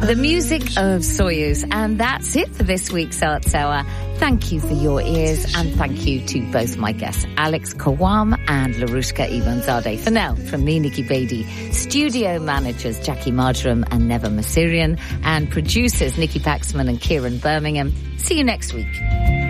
The music of Soyuz, and that's it for this week's Arts Hour. Thank you for your ears, and thank you to both my guests, Alex Kawam and Larushka Ivanzadeh. For now, from me, Nikki Beattie, studio managers Jackie Marjoram and Neva Masurian, and producers Nikki Paxman and Kieran Birmingham. See you next week.